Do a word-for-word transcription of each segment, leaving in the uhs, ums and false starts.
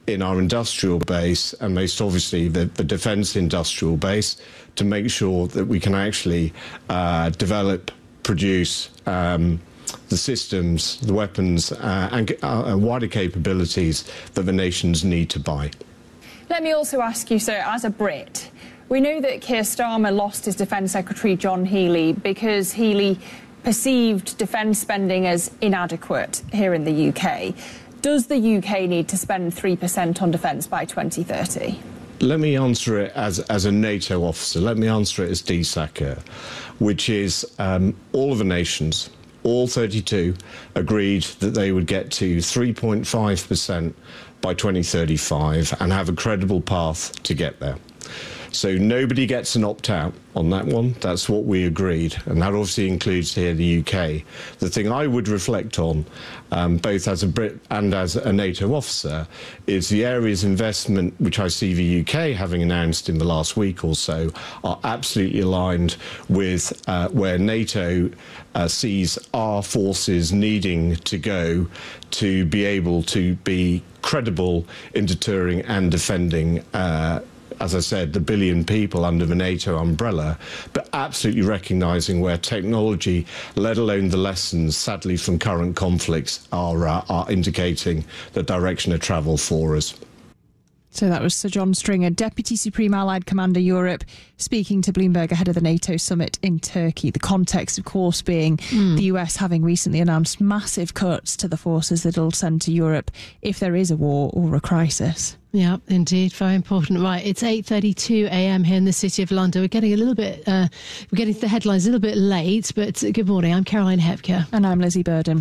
in our industrial base, and most obviously the, the defence industrial base, to make sure that we can actually uh, develop, produce um, the systems, the weapons uh, and uh, wider capabilities that the nations need to buy. Let me also ask you, sir, as a Brit, we know that Keir Starmer lost his Defence Secretary John Healey because Healey perceived defence spending as inadequate here in the U K. Does the U K need to spend three percent on defence by twenty thirty? Let me answer it as, as a NATO officer. Let me answer it as D SACEUR, which is um, all of the nations, all thirty-two, agreed that they would get to three point five percent by twenty thirty-five and have a credible path to get there. So nobody gets an opt-out on that one. That's what we agreed, and that obviously includes here the U K. The thing I would reflect on, um, both as a Brit and as a NATO officer, is the areas of investment which I see the U K having announced in the last week or so are absolutely aligned with uh, where NATO uh, sees our forces needing to go to be able to be credible in deterring and defending uh, as I said, the billion people under the NATO umbrella, but absolutely recognising where technology, let alone the lessons, sadly, from current conflicts, are, uh, are indicating the direction of travel for us. So that was Sir John Stringer, Deputy Supreme Allied Commander Europe, speaking to Bloomberg ahead of the NATO summit in Turkey. The context, of course, being mm. the U S having recently announced massive cuts to the forces that it'll send to Europe if there is a war or a crisis. Yeah, indeed. Very important. Right, it's eight thirty-two a m here in the City of London. We're getting a little bit, uh, we're getting to the headlines a little bit late, but good morning. I'm Caroline Hepker. And I'm Lizzie Burden.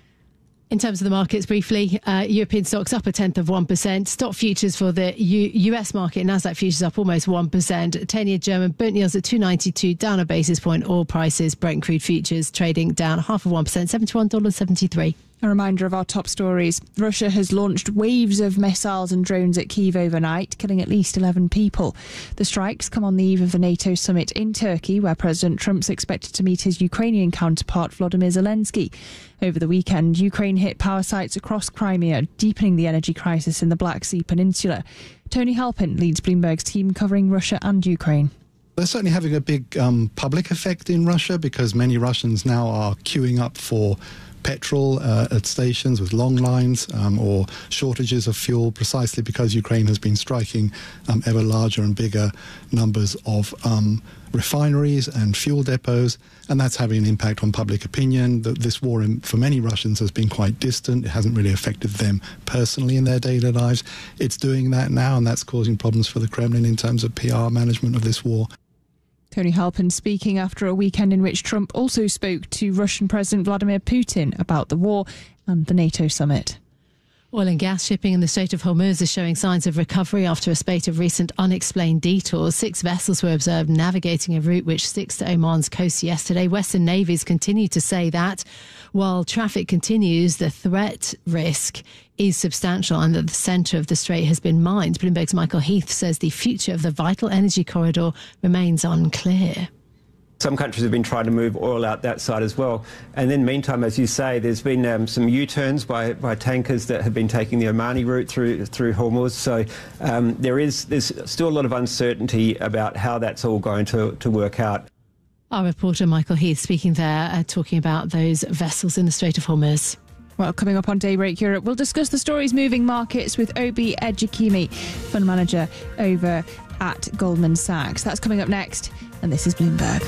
In terms of the markets, briefly, uh, European stocks up a tenth of one percent. Stock futures for the U- US market, Nasdaq futures up almost one percent. ten-year German Bund yields at two ninety-two, down a basis point. Oil prices, Brent crude futures trading down half of one percent, seventy-one dollars seventy-three. A reminder of our top stories. Russia has launched waves of missiles and drones at Kyiv overnight, killing at least eleven people. The strikes come on the eve of the NATO summit in Turkey, where President Trump's expected to meet his Ukrainian counterpart Volodymyr Zelensky. Over the weekend, Ukraine hit power sites across Crimea, deepening the energy crisis in the Black Sea Peninsula. Tony Halpin leads Bloomberg's team covering Russia and Ukraine. They're certainly having a big um, public effect in Russia, because many Russians now are queuing up for petrol uh, at stations with long lines um, or shortages of fuel, precisely because Ukraine has been striking um, ever larger and bigger numbers of um, refineries and fuel depots, and that's having an impact on public opinion. The, this war in, for many Russians has been quite distant. It hasn't really affected them personally in their daily lives. It's doing that now, and that's causing problems for the Kremlin in terms of P R management of this war. Tony Halpin speaking after a weekend in which Trump also spoke to Russian President Vladimir Putin about the war and the NATO summit. Oil and gas shipping in the Strait of Hormuz is showing signs of recovery after a spate of recent unexplained detours. Six vessels were observed navigating a route which sticks to Oman's coast yesterday. Western navies continue to say that while traffic continues, the threat risk is substantial and that the centre of the strait has been mined. Bloomberg's Michael Heath says the future of the vital energy corridor remains unclear. Some countries have been trying to move oil out that side as well. And then meantime, as you say, there's been um, some U-turns by, by tankers that have been taking the Omani route through through Hormuz. So um, there is there's still a lot of uncertainty about how that's all going to, to work out. Our reporter Michael Heath speaking there, uh, talking about those vessels in the Strait of Hormuz. Well, coming up on Daybreak Europe, we'll discuss the stories moving markets with Obi Ejikeme, fund manager over at Goldman Sachs. That's coming up next, and this is Bloomberg.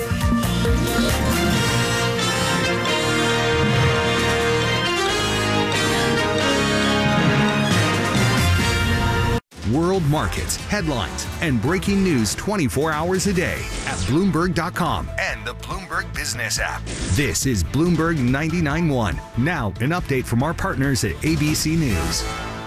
World markets, headlines, and breaking news twenty-four hours a day at Bloomberg dot com and the Bloomberg Business app. This is Bloomberg ninety-nine point one. Now, an update from our partners at A B C News.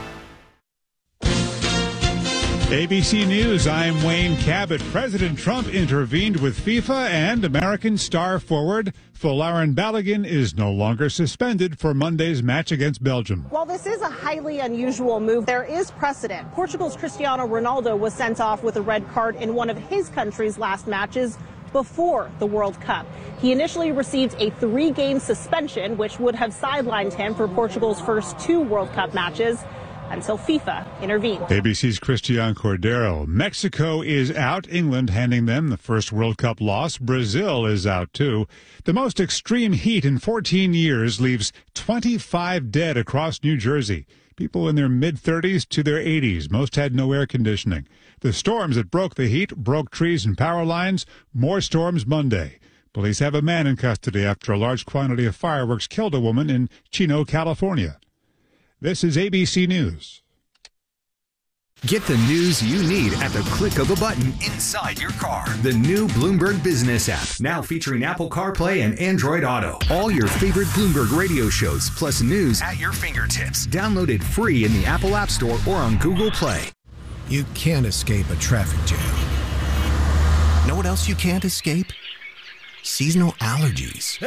A B C News, I'm Wayne Cabot. President Trump intervened with FIFA, and American star forward Folarin Balogun is no longer suspended for Monday's match against Belgium. While this is a highly unusual move, there is precedent. Portugal's Cristiano Ronaldo was sent off with a red card in one of his country's last matches before the World Cup. He initially received a three-game suspension, which would have sidelined him for Portugal's first two World Cup matches. until FIFA intervenes. A B C's Christian Cordero. Mexico is out. England handing them the first World Cup loss. Brazil is out, too. The most extreme heat in fourteen years leaves twenty-five dead across New Jersey. People in their mid-thirties to their eighties. Most had no air conditioning. The storms that broke the heat broke trees and power lines. More storms Monday. Police have a man in custody after a large quantity of fireworks killed a woman in Chino, California. This is A B C News. Get the news you need at the click of a button inside your car. The new Bloomberg Business app, now featuring Apple CarPlay and Android Auto. All your favorite Bloomberg radio shows, plus news at your fingertips. Download it free in the Apple App Store or on Google Play. You can't escape a traffic jam. Know what else you can't escape? Seasonal allergies.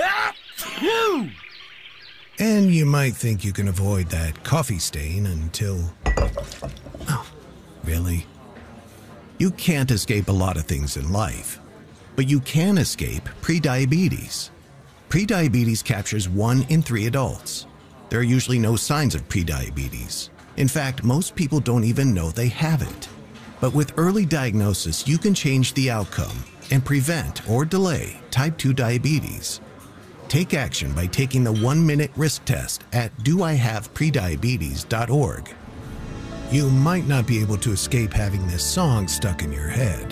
And you might think you can avoid that coffee stain until... Oh, really? You can't escape a lot of things in life, but you can escape prediabetes. Prediabetes captures one in three adults. There are usually no signs of prediabetes. In fact, most people don't even know they have it. But with early diagnosis, you can change the outcome and prevent or delay type two diabetes. Take action by taking the one-minute risk test at do I have prediabetes dot org. You might not be able to escape having this song stuck in your head,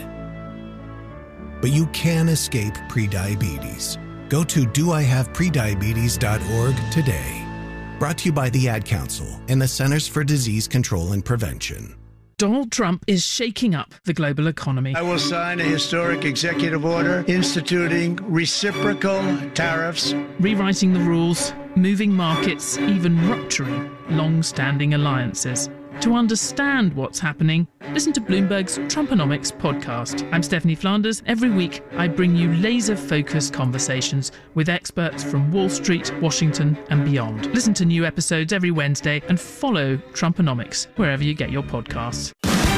but you can escape prediabetes. Go to do I have prediabetes dot org today. Brought to you by the Ad Council and the Centers for Disease Control and Prevention. Donald Trump is shaking up the global economy. I will sign a historic executive order instituting reciprocal tariffs, rewriting the rules, moving markets, even rupturing long-standing alliances. To understand what's happening, listen to Bloomberg's Trumponomics podcast. I'm Stephanie Flanders. Every week, I bring you laser-focused conversations with experts from Wall Street, Washington, and beyond. Listen to new episodes every Wednesday and follow Trumponomics wherever you get your podcasts.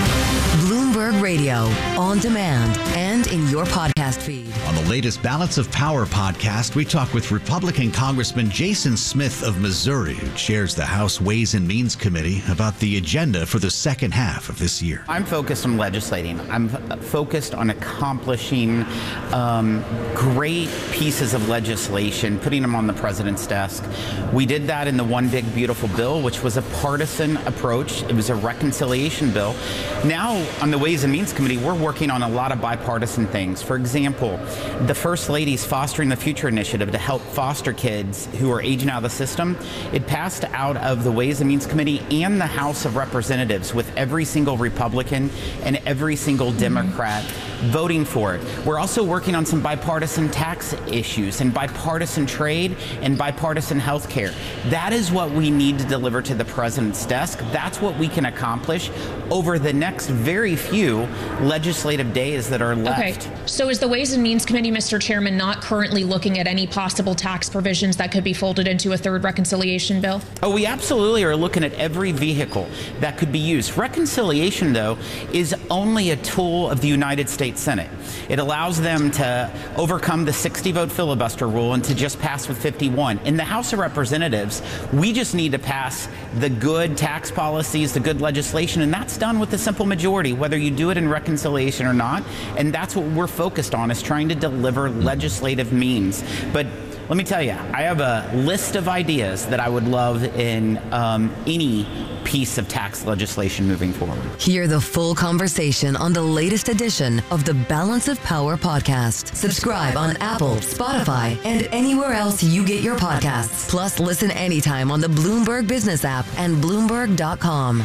Bloomberg Radio, on demand and in your podcast feed. On the latest Balance of Power podcast, we talk with Republican Congressman Jason Smith of Missouri, who chairs the House Ways and Means Committee, about the agenda for the second half of this year. I'm focused on legislating. I'm focused on accomplishing um, great pieces of legislation, putting them on the president's desk. We did that in the One Big Beautiful Bill, which was a partisan approach. It was a reconciliation bill. Now, on the Ways and Means Committee, we're working on a lot of bipartisan things. For example, the First Lady's Fostering the Future initiative to help foster kids who are aging out of the system. It passed out of the Ways and Means Committee and the House of Representatives with every single Republican and every single Democrat voting for it. We're also working on some bipartisan tax issues and bipartisan trade and bipartisan health care. That is what we need to deliver to the president's desk. That's what we can accomplish over the next very few legislative days that are left. Okay, so is the Ways and Means Committee, Mister Chairman, not currently looking at any possible tax provisions that could be folded into a third reconciliation bill? Oh, we absolutely are looking at every vehicle that could be used. Reconciliation, though, is only a tool of the United States Senate. It allows them to overcome the sixty vote filibuster rule and to just pass with fifty-one. In the House of Representatives, we just need to pass the good tax policies, the good legislation, and that's done with a simple majority, whether you do it in reconciliation or not. And that's what we're focused on, is trying to deliver legislative means. But let me tell you, I have a list of ideas that I would love in um, any piece of tax legislation moving forward. Hear the full conversation on the latest edition of the Balance of Power podcast. Subscribe on Apple, Spotify, and anywhere else you get your podcasts. Plus, listen anytime on the Bloomberg Business app and Bloomberg dot com.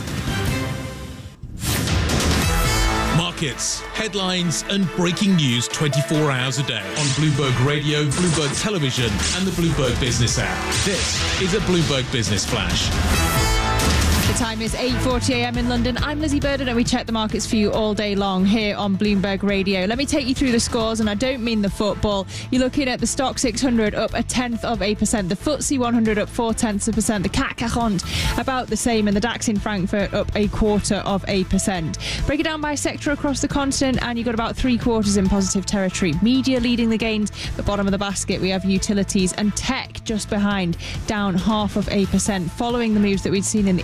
Markets, headlines, and breaking news twenty-four hours a day on Bloomberg Radio, Bloomberg Television, and the Bloomberg Business app. This is a Bloomberg Business Flash. The time is eight forty a m in London. I'm Lizzie Burden, and we check the markets for you all day long here on Bloomberg Radio. Let me take you through the scores, and I don't mean the football. You're looking at the Stock six hundred up a tenth of a percent, the F T S E one hundred up four tenths of a percent, the C A C quarante about the same, and the DAX in Frankfurt up a quarter of a percent. Break it down by sector across the continent, and you've got about three quarters in positive territory. Media leading the gains. The bottom of the basket, we have utilities and tech just behind, down half of a percent, following the moves that we'd seen in the Asia session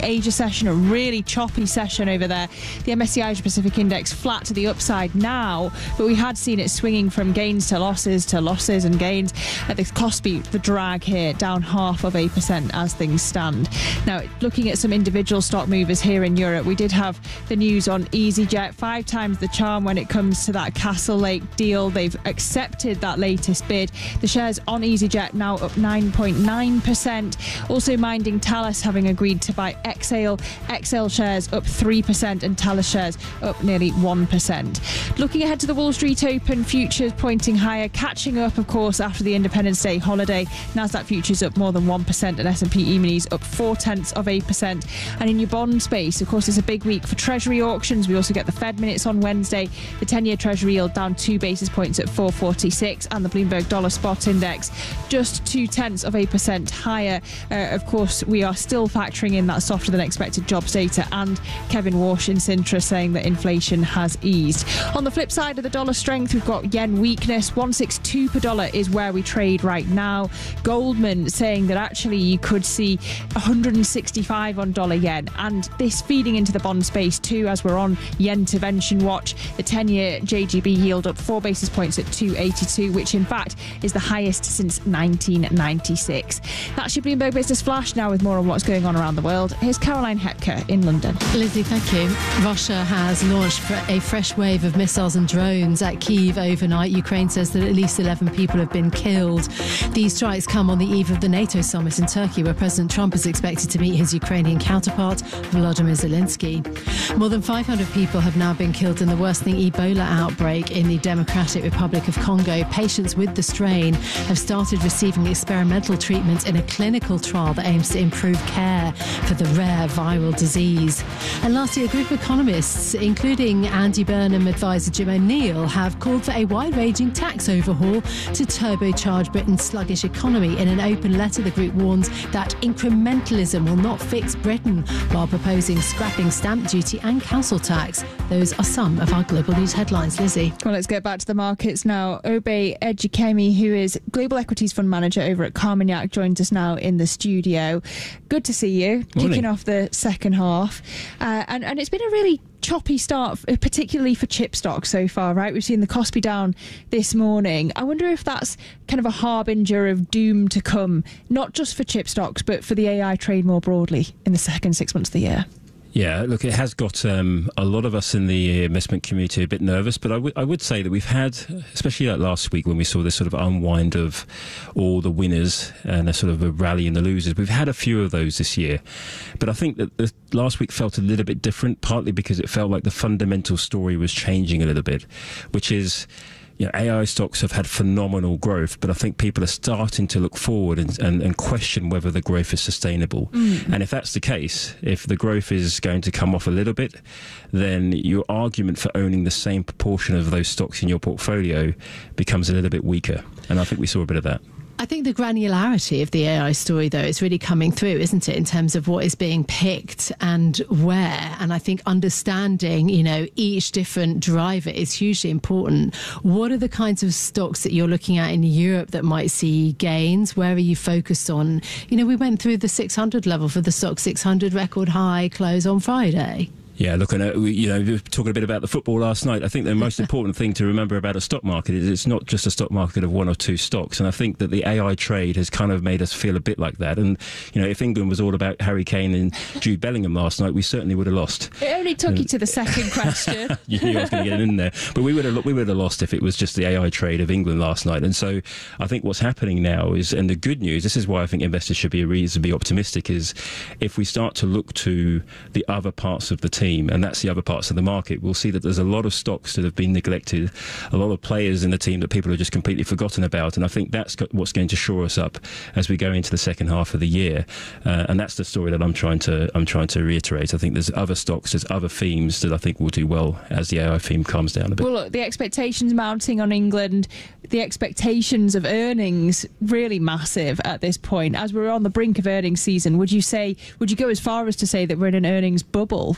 session, a really choppy session over there. The M S C I Asia Pacific Index flat to the upside now, but we had seen it swinging from gains to losses to losses and gains. At the Kospi, the drag here down half of a percent as things stand. Now, looking at some individual stock movers here in Europe, we did have the news on EasyJet, five times the charm when it comes to that Castle Lake deal. They've accepted that latest bid. The shares on EasyJet now up nine point nine percent. Also minding Thales having agreed to buy Exhale. Exhale shares up three percent and Thales shares up nearly one percent. Looking ahead to the Wall Street Open, futures pointing higher, catching up, of course, after the Independence Day holiday. Nasdaq futures up more than one percent and S and P E-minis up four tenths of a percent. And in your bond space, of course, it's a big week for Treasury auctions. We also get the Fed minutes on Wednesday. The ten-year Treasury yield down two basis points at four forty-six, and the Bloomberg Dollar Spot Index just two tenths of a percent higher. Uh, of course, we are still factoring in that softer than expected jobs data, and Kevin Walsh in Sintra saying that inflation has eased. On the flip side of the dollar strength, we've got yen weakness. one sixty-two per dollar is where we trade right now. Goldman saying that actually you could see one sixty-five on dollar yen, and this feeding into the bond space too, as we're on yen intervention watch. The ten-year J G B yield up four basis points at two eighty-two, which in fact is the highest since nineteen ninety-six. That's your Bloomberg Business Flash. Now with more on what's going on around the world, here's Caroline Hepker in London. Lizzie, thank you. Russia has launched a fresh wave of missiles and drones at Kyiv overnight. Ukraine says that at least eleven people have been killed. These strikes come on the eve of the NATO summit in Turkey, where President Trump is expected to meet his Ukrainian counterpart, Volodymyr Zelensky. More than five hundred people have now been killed in the worsening Ebola outbreak in the Democratic Republic of Congo. Patients with the strain have started receiving experimental treatment in a clinical trial that aims to improve care for the rare viral disease. And lastly, a group of economists, including Andy Burnham advisor Jim O'Neill, have called for a wide-ranging tax overhaul to turbocharge Britain's sluggish economy. In an open letter, the group warns that incrementalism will not fix Britain, while proposing scrapping stamp duty and council tax. Those are some of our global news headlines. Lizzie. Well, let's get back to the markets now. Obe Ejikemi, who is Global Equities Fund Manager over at Carmignac, joins us now in the studio. Good to see you. Morning. Kicking off the second half. Uh, and, and it's been a really choppy start, particularly for chip stocks so far, right? We've seen the Kospi down this morning. I wonder if that's kind of a harbinger of doom to come, not just for chip stocks, but for the A I trade more broadly in the second six months of the year. Yeah, look, it has got um, a lot of us in the investment community a bit nervous, but I, w- I would say that we've had, especially like last week when we saw this sort of unwind of all the winners and a sort of a rally in the losers, we've had a few of those this year. But I think that the last week felt a little bit different, partly because it felt like the fundamental story was changing a little bit, which is, you know, A I stocks have had phenomenal growth, but I think people are starting to look forward and, and, and question whether the growth is sustainable. Mm. And if that's the case, if the growth is going to come off a little bit, then your argument for owning the same proportion of those stocks in your portfolio becomes a little bit weaker. And I think we saw a bit of that. I think the granularity of the A I story, though, is really coming through, isn't it, in terms of what is being picked and where. And I think understanding, you know, each different driver is hugely important. What are the kinds of stocks that you're looking at in Europe that might see gains? Where are you focused on? You know, we went through the six hundred level for the stock six hundred record high close on Friday. Yeah, look, and, uh, we, you know, we were talking a bit about the football last night. I think the most important thing to remember about a stock market is it's not just a stock market of one or two stocks. And I think that the A I trade has kind of made us feel a bit like that. And, you know, if England was all about Harry Kane and Jude Bellingham last night, we certainly would have lost. It only took you to the second question. You knew I was going to get in there. But we would have we would have lost if it was just the A I trade of England last night. And so I think what's happening now is, and the good news, this is why I think investors should be reasonably optimistic, is if we start to look to the other parts of the team, and that's the other parts of the market, we'll see that there's a lot of stocks that have been neglected, a lot of players in the team that people have just completely forgotten about, and I think that's what's going to shore us up as we go into the second half of the year. Uh, and that's the story that I'm trying to I'm trying to reiterate. I think there's other stocks, there's other themes that I think will do well as the A I theme calms down a bit. Well, look, the expectations mounting on England, the expectations of earnings really massive at this point. As we're on the brink of earnings season, would you say, would you go as far as to say that we're in an earnings bubble where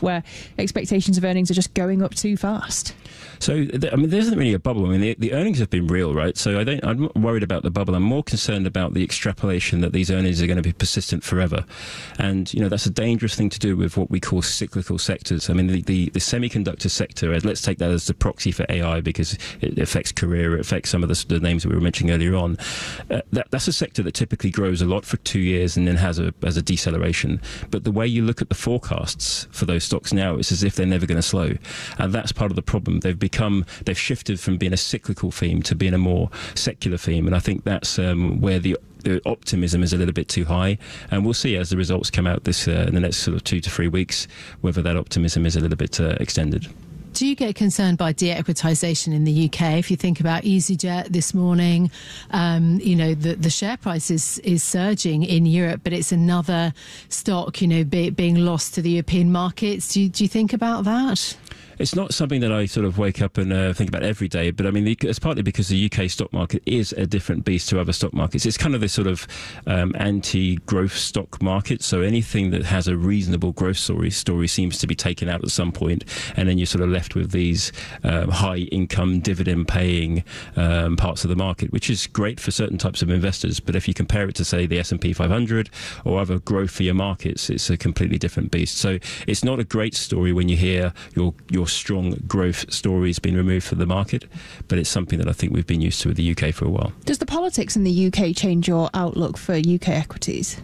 expectations of earnings are just going up too fast? So, I mean, there isn't really a bubble. I mean, the, the earnings have been real, right? So I don't, I'm not worried about the bubble. I'm more concerned about the extrapolation that these earnings are going to be persistent forever. And, you know, that's a dangerous thing to do with what we call cyclical sectors. I mean, the, the, the semiconductor sector, let's take that as the proxy for A I because it affects career, it affects some of the, the names that we were mentioning earlier on. Uh, that, that's a sector that typically grows a lot for two years and then has a, has a deceleration. But the way you look at the forecasts for those stocks now, it's as if they're never going to slow. And that's part of the problem. They've become, they've shifted from being a cyclical theme to being a more secular theme. And I think that's um, where the the optimism is a little bit too high, and we'll see as the results come out this uh, in the next sort of two to three weeks whether that optimism is a little bit uh, extended. Do you get concerned by de-equitisation in the U K? If you think about EasyJet this morning, um, you know, the, the share price is, is surging in Europe, but it's another stock, you know, be, being lost to the European markets. Do you, do you think about that? It's not something that I sort of wake up and uh, think about every day, but I mean, it's partly because the U K stock market is a different beast to other stock markets. It's kind of this sort of um, anti-growth stock market, so anything that has a reasonable growth story, story seems to be taken out at some point, and then you're sort of left with these um, high-income, dividend-paying um, parts of the market, which is great for certain types of investors, but if you compare it to, say, the S and P five hundred or other growthier markets, it's a completely different beast. So it's not a great story when you hear your your strong growth stories being removed from the market, but it's something that I think we've been used to with the U K for a while. Does the politics in the U K change your outlook for U K equities?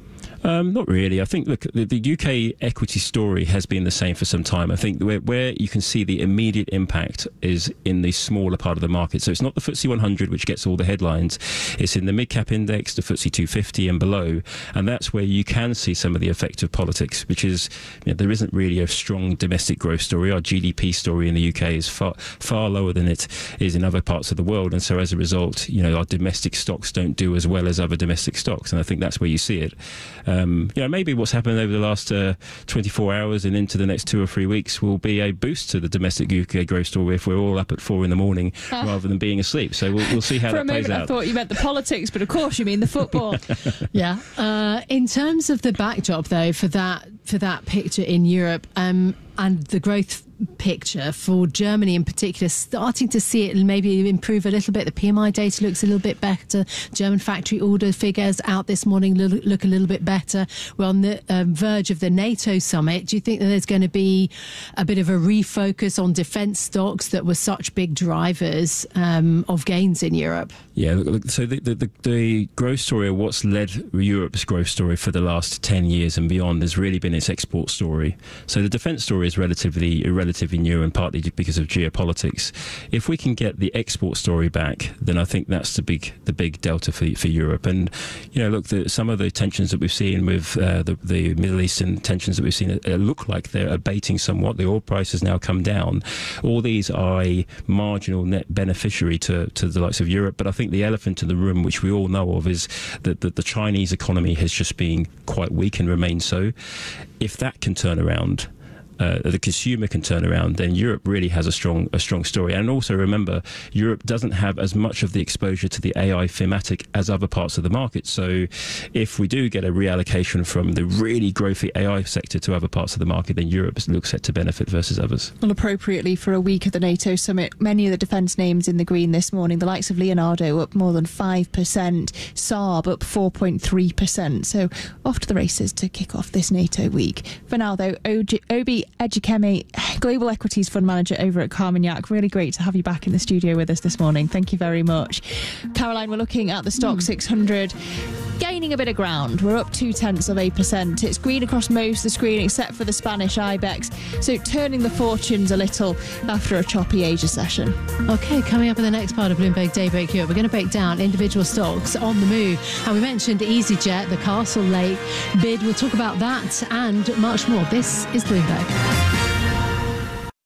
Um, not really. I think, look, the, the U K equity story has been the same for some time. I think where, where you can see the immediate impact is in the smaller part of the market. So it's not the F T S E one hundred, which gets all the headlines. It's in the mid-cap index, the F T S E two fifty and below. And that's where you can see some of the effect of politics, which is, you know, there isn't really a strong domestic growth story. Our G D P story in the U K is far, far lower than it is in other parts of the world. And so as a result, you know, our domestic stocks don't do as well as other domestic stocks. And I think that's where you see it. Um, you know, maybe what's happened over the last uh, twenty-four hours and into the next two or three weeks will be a boost to the domestic U K growth story if we're all up at four in the morning uh, rather than being asleep. So we'll, we'll see how that plays out. For a moment I thought you meant the politics, but of course you mean the football. Yeah. Uh, in terms of the backdrop, though, for that for that picture in Europe um, and the growth picture for Germany in particular, starting to see it maybe improve a little bit. The P M I data looks a little bit better. German factory order figures out this morning look, look a little bit better. We're on the um, verge of the NATO summit. Do you think that there's going to be a bit of a refocus on defence stocks that were such big drivers um, of gains in Europe? Yeah, look, look, so the, the, the growth story, or what's led Europe's growth story for the last ten years and beyond, has really been its export story. So the defence story is relatively irrelatively new, and partly because of geopolitics. If we can get the export story back, then I think that's the big the big delta for, for Europe. And, you know, look, the, some of the tensions that we've seen with uh, the, the Middle Eastern tensions that we've seen uh, look like they're abating somewhat. The oil price has now come down. All these are a marginal net beneficiary to, to the likes of Europe. But I think the elephant in the room, which we all know of, is that the, the Chinese economy has just been quite weak and remains so. If that can turn around, Uh, the consumer can turn around, then Europe really has a strong a strong story. And also remember, Europe doesn't have as much of the exposure to the A I thematic as other parts of the market. So if we do get a reallocation from the really growthy A I sector to other parts of the market, then Europe looks set to benefit versus others. Well, appropriately for a week of the NATO summit, many of the defence names in the green this morning. The likes of Leonardo up more than five percent, Saab up four point three percent. So off to the races to kick off this NATO week. For now, though, Obi Ejikeme, Global Equities Fund Manager over at Carmignac. Really great to have you back in the studio with us this morning. Thank you very much. Caroline, we're looking at the stock six hundred gaining a bit of ground. We're up two tenths of a percent. It's green across most of the screen except for the Spanish IBEX. So turning the fortunes a little after a choppy Asia session. OK, coming up in the next part of Bloomberg Daybreak Europe, we're going to break down individual stocks on the move. And we mentioned EasyJet, the Castle Lake bid. We'll talk about that and much more. This is Bloomberg.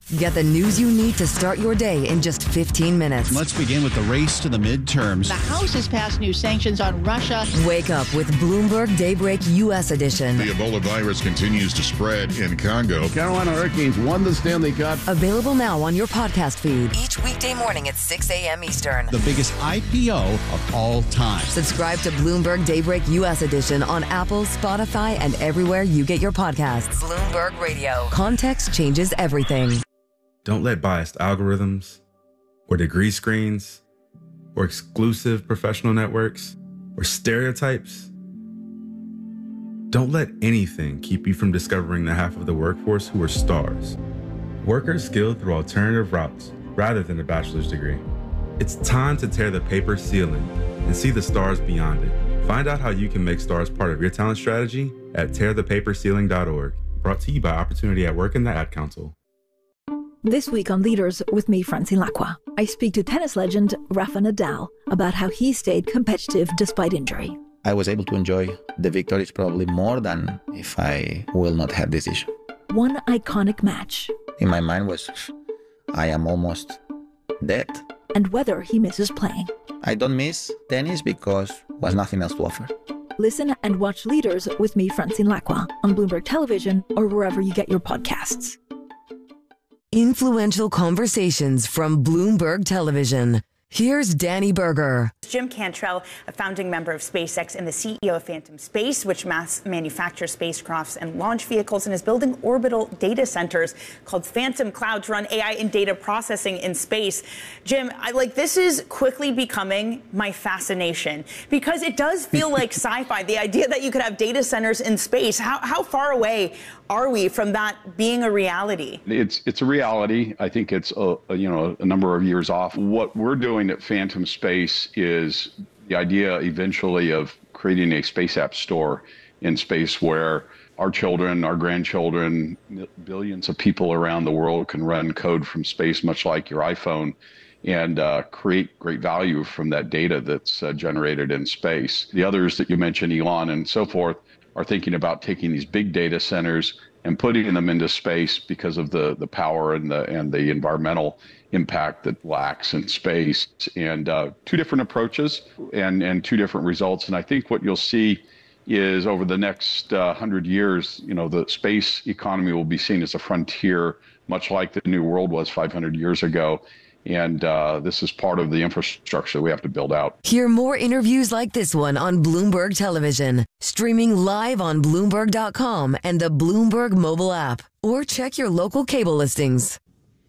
Get the news you need to start your day in just fifteen minutes. Let's begin with the race to the midterms. The House has passed new sanctions on Russia. Wake up with Bloomberg Daybreak U S edition. The Ebola virus continues to spread in Congo. Carolina Hurricanes won the Stanley Cup. Available now on your podcast feed. Each weekday morning at six a.m. Eastern. The biggest I P O of all time. Subscribe to Bloomberg Daybreak U S edition on Apple, Spotify, and everywhere you get your podcasts. Bloomberg Radio. Context changes everything. Don't let biased algorithms or degree screens or exclusive professional networks or stereotypes. Don't let anything keep you from discovering the half of the workforce who are stars. Workers skilled through alternative routes rather than a bachelor's degree. It's time to tear the paper ceiling and see the stars beyond it. Find out how you can make stars part of your talent strategy at tear the paper ceiling dot org. Brought to you by Opportunity at Work and the Ad Council. This week on Leaders with me, Francine Lacqua, I speak to tennis legend Rafa Nadal about how he stayed competitive despite injury. I was able to enjoy the victories probably more than if I will not have this issue. One iconic match. In my mind was, I am almost dead. And whether he misses playing. I don't miss tennis because was nothing else to offer. Listen and watch Leaders with me, Francine Lacqua, on Bloomberg Television or wherever you get your podcasts. Influential conversations from Bloomberg Television. Here's Danny Berger. Jim Cantrell, a founding member of SpaceX and the C E O of Phantom Space, which mass manufactures spacecrafts and launch vehicles and is building orbital data centers called Phantom Cloud to run A I and data processing in space. Jim, I, like this is quickly becoming my fascination because it does feel like sci-fi, the idea that you could have data centers in space. How, how far away are we from that being a reality? It's it's a reality. I think it's a, a you know a number of years off. What we're doing at Phantom Space is the idea eventually of creating a space app store in space where our children, our grandchildren, billions of people around the world can run code from space, much like your iPhone, and uh, create great value from that data that's uh, generated in space. The others that you mentioned, Elon and so forth, are thinking about taking these big data centers and putting them into space because of the, the power and the and the environmental impact that lacks in space. And uh, two different approaches and, and two different results. And I think what you'll see is over the next uh, hundred years, you know, the space economy will be seen as a frontier, much like the New World was five hundred years ago. And uh, this is part of the infrastructure we have to build out. Hear more interviews like this one on Bloomberg Television, streaming live on Bloomberg dot com and the Bloomberg mobile app, or check your local cable listings.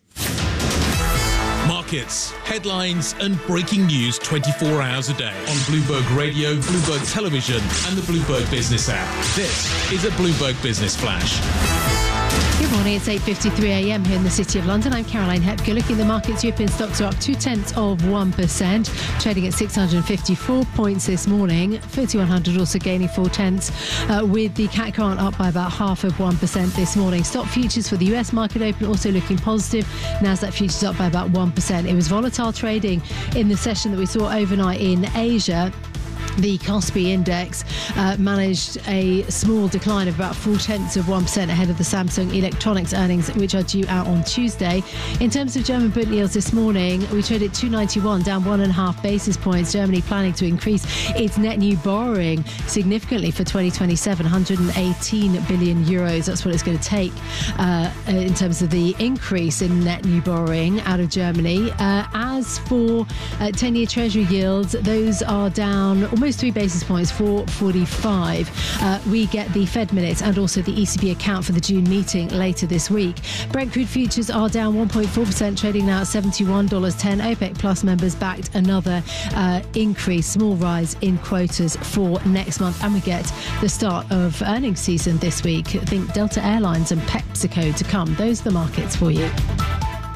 Markets, headlines, and breaking news twenty-four hours a day on Bloomberg Radio, Bloomberg Television, and the Bloomberg Business app. This is a Bloomberg Business Flash. Good morning, it's eight fifty-three a.m. here in the City of London. I'm Caroline Hepker. Looking at the markets, European stocks are up two-tenths of one percent, trading at six hundred fifty-four points this morning. thirty-one hundred also gaining four-tenths, uh, with the C A C grant up by about half of one percent this morning. Stock futures for the U S market open also looking positive. Nasdaq futures up by about one percent. It was volatile trading in the session that we saw overnight in Asia. The Kospi index uh, managed a small decline of about four-tenths of one percent ahead of the Samsung Electronics earnings, which are due out on Tuesday. In terms of German Bund yields this morning, we traded two ninety-one, down one and a half basis points. Germany planning to increase its net new borrowing significantly for twenty twenty-seven, one hundred eighteen billion euros. That's what it's going to take uh, in terms of the increase in net new borrowing out of Germany. Uh, as for uh, ten-year Treasury yields, those are down almost three basis points, four forty-five. Uh, we get the Fed minutes and also the E C B account for the June meeting later this week. Brent crude futures are down one point four percent, trading now at seventy-one dollars ten. OPEC Plus members backed another uh, increase, small rise in quotas for next month. And we get the start of earnings season this week. I think Delta Airlines and PepsiCo to come. Those are the markets for you.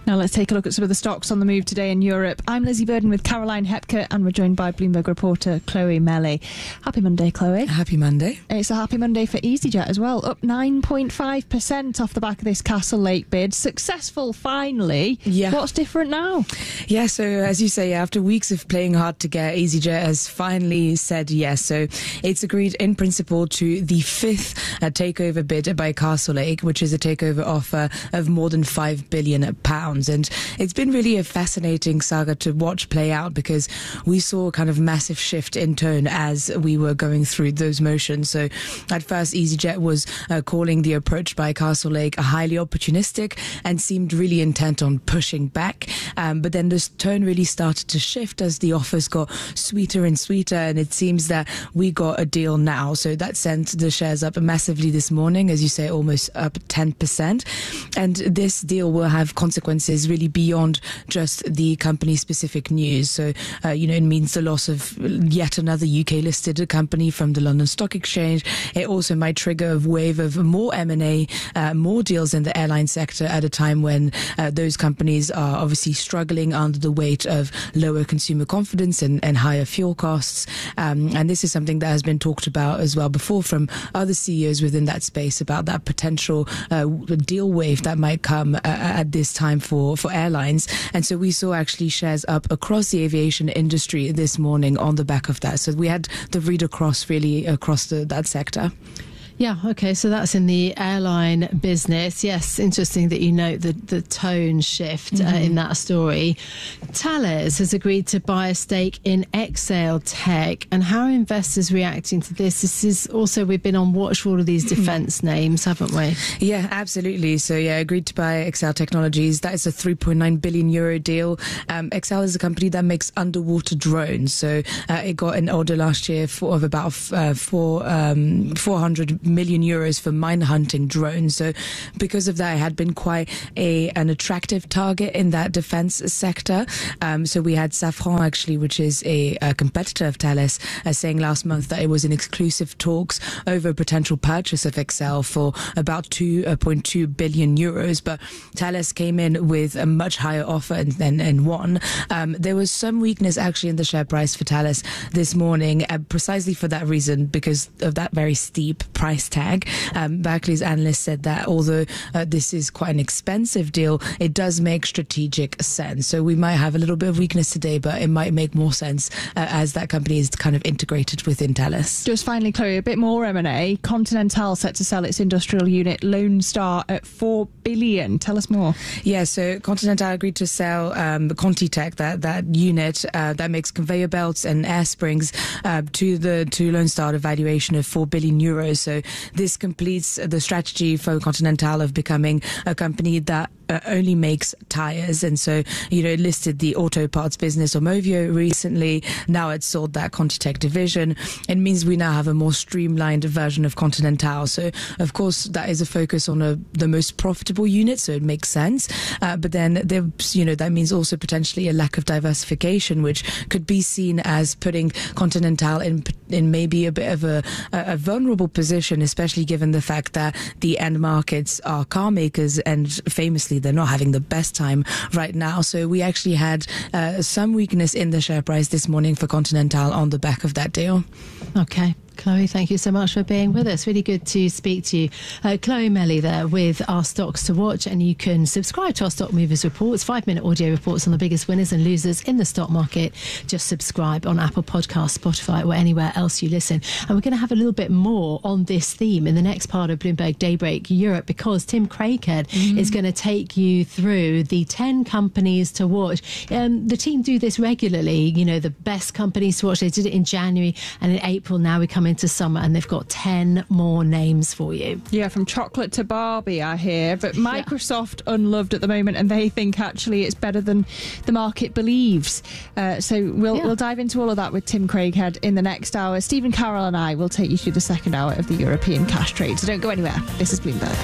Now let's take a look at some of the stocks on the move today in Europe. I'm Lizzie Burden with Caroline Hepker, and we're joined by Bloomberg reporter Chloe Melly. Happy Monday, Chloe. Happy Monday. It's a happy Monday for EasyJet as well, up nine point five percent off the back of this Castle Lake bid. Successful, finally. Yeah. What's different now? Yeah, so as you say, after weeks of playing hard to get, EasyJet has finally said yes. So it's agreed in principle to the fifth uh, takeover bid by Castle Lake, which is a takeover offer of more than five billion pounds. And it's been really a fascinating saga to watch play out, because we saw a kind of massive shift in tone as we were going through those motions. So at first, EasyJet was uh, calling the approach by Castle Lake a highly opportunistic and seemed really intent on pushing back. Um, but then this tone really started to shift as the offers got sweeter and sweeter, and it seems that we got a deal now. So that sent the shares up massively this morning, as you say, almost up ten percent. And this deal will have consequences really beyond just the company-specific news. So, uh, you know, it means the loss of yet another U K-listed company from the London Stock Exchange. It also might trigger a wave of more M and A, uh, more deals in the airline sector at a time when uh, those companies are obviously struggling under the weight of lower consumer confidence and, and higher fuel costs. Um, and this is something that has been talked about as well before from other C E Os within that space, about that potential uh, deal wave that might come uh, at this time for For, for airlines. And so we saw actually shares up across the aviation industry this morning on the back of that. So we had the read across really across the, that sector. Yeah, okay, so that's in the airline business. Yes, interesting that you note the, the tone shift mm-hmm. uh, in that story. Thales has agreed to buy a stake in Exail Tech. And how are investors reacting to this? This is also, we've been on watch for all of these defence names, haven't we? Yeah, absolutely. So, yeah, agreed to buy Exail Technologies. That is a three point nine billion euro deal. Um, Exail is a company that makes underwater drones. So uh, it got an order last year for, of about uh, four, um, four hundred million euros for mine hunting drones. So because of that, it had been quite a an attractive target in that defense sector. Um, so we had Safran actually, which is a, a competitor of Thales, uh, saying last month that it was in exclusive talks over a potential purchase of Exail for about two point two billion euros. But Thales came in with a much higher offer and, and, and won. Um, there was some weakness actually in the share price for Thales this morning, uh, precisely for that reason, because of that very steep price tag. Um, Barclays analyst said that although uh, this is quite an expensive deal, it does make strategic sense. So we might have a little bit of weakness today, but it might make more sense uh, as that company is kind of integrated within Thales. Just finally, Chloe, a bit more M and A. Continental set to sell its industrial unit Lone Star at four billion. Tell us more. Yeah, so Continental agreed to sell um, ContiTech, that that unit uh, that makes conveyor belts and air springs, uh, to the to Lone Star at a valuation of four billion euros. So this completes the strategy for Continental of becoming a company that uh, only makes tires. And so, you know, it listed the auto parts business Aumovio recently. Now it's sold that ContiTech division. It means we now have a more streamlined version of Continental. So, of course, that is a focus on a, the most profitable unit, so it makes sense. Uh, but then, there, you know, that means also potentially a lack of diversification, which could be seen as putting Continental in in maybe a bit of a, a vulnerable position, especially given the fact that the end markets are car makers, and famously they're not having the best time right now. So we actually had uh, some weakness in the share price this morning for Continental on the back of that deal. Okay. Chloe, thank you so much for being with us. Really good to speak to you. Uh, Chloe Melly there with our stocks to watch, and you can subscribe to our Stock Movers reports, five-minute audio reports on the biggest winners and losers in the stock market. Just subscribe on Apple Podcasts, Spotify, or anywhere else you listen. And we're going to have a little bit more on this theme in the next part of Bloomberg Daybreak Europe, because Tim Craighead mm. is going to take you through the ten companies to watch. Um, the team do this regularly, you know, the best companies to watch. They did it in January, and in April now we come into summer, and they've got ten more names for you. Yeah, from chocolate to Barbie, I hear. But Microsoft yeah. unloved at the moment, and they think actually it's better than the market believes. Uh, so we'll yeah. we'll dive into all of that with Tim Craighead in the next hour. Stephen Carroll and I will take you through the second hour of the European cash trade. So don't go anywhere. This is Bloomberg.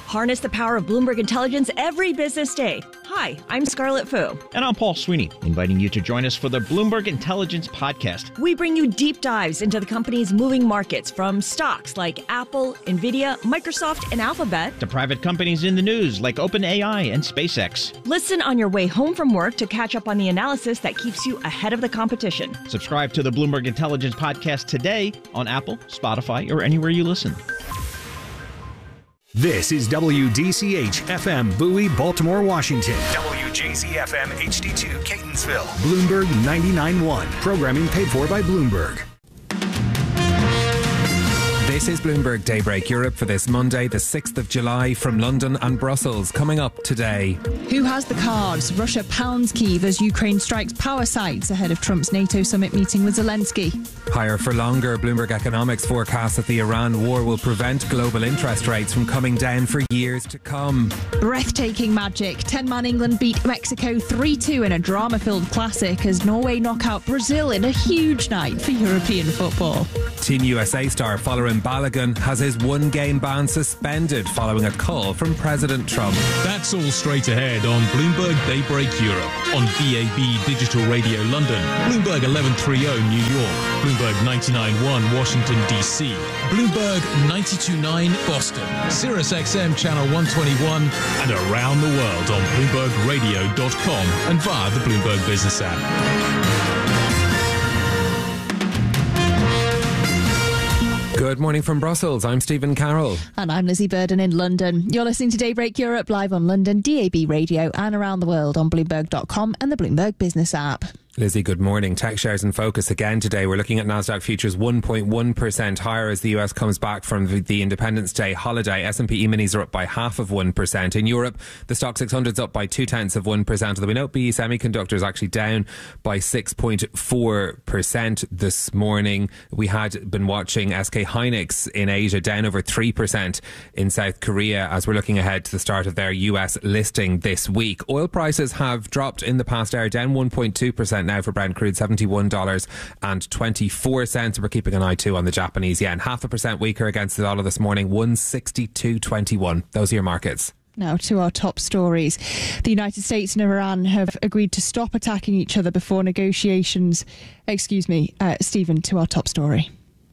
Harness the power of Bloomberg Intelligence every business day. Hi, I'm Scarlett Fu. And I'm Paul Sweeney, inviting you to join us for the Bloomberg Intelligence Podcast. We bring you deep dives into the company's moving markets, from stocks like Apple, Nvidia, Microsoft, and Alphabet, to private companies in the news like OpenAI and SpaceX. Listen on your way home from work to catch up on the analysis that keeps you ahead of the competition. Subscribe to the Bloomberg Intelligence Podcast today on Apple, Spotify, or anywhere you listen. This is W D C H F M Bowie, Baltimore, Washington. W J Z F M H D two Catonsville. Bloomberg ninety-nine point one. Programming paid for by Bloomberg. This is Bloomberg Daybreak Europe for this Monday, the sixth of July, from London and Brussels. Coming up today. Who has the cards? Russia pounds Kyiv as Ukraine strikes power sites ahead of Trump's NATO summit meeting with Zelensky. Higher for longer. Bloomberg Economics forecasts that the Iran war will prevent global interest rates from coming down for years to come. Breathtaking magic. ten-man England beat Mexico three two in a drama-filled classic as Norway knock out Brazil in a huge night for European football. Team U S A star Folarin Balogun has his one-game ban suspended following a call from President Trump. That's all straight ahead on Bloomberg Daybreak Europe, on B A B Digital Radio London, Bloomberg eleven thirty New York, Bloomberg ninety-nine point one Washington, D C, Bloomberg ninety-two point nine Boston, Sirius X M Channel one twenty-one, and around the world on Bloomberg Radio dot com and via the Bloomberg Business app. Good morning from Brussels. I'm Stephen Carroll. And I'm Lizzie Burden in London. You're listening to Daybreak Europe live on London, D A B Radio, and around the world on Bloomberg dot com and the Bloomberg Business app. Lizzie, good morning. Tech shares in focus again today. We're looking at Nasdaq futures one point one percent higher as the U S comes back from the, the Independence Day holiday. S and P E-minis are up by half of one percent. In Europe, the Stock six hundred is up by two-tenths of one percent. Although we note B E Semiconductor is actually down by six point four percent this morning. We had been watching S K Hynix in Asia down over three percent in South Korea as we're looking ahead to the start of their U S listing this week. Oil prices have dropped in the past hour, down one point two percent now for Brent crude, seventy-one dollars and twenty-four cents. We're keeping an eye too on the Japanese yen. Half a percent weaker against the dollar this morning, one sixty-two twenty-one. Those are your markets. Now to our top stories. The United States and Iran have agreed to stop attacking each other before negotiations. Excuse me, uh, Stephen, to our top story.